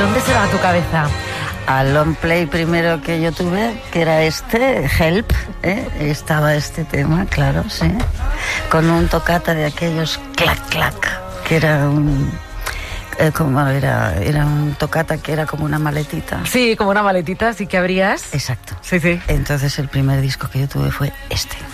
¿Dónde se va tu cabeza? Al long play primero que yo tuve, que era Help, estaba este tema, claro, sí, con un toccata de aquellos clac clac, que era un toccata que era como una maletita. Sí, como una maletita, sí que abrías. Exacto. Sí. Entonces el primer disco que yo tuve fue este.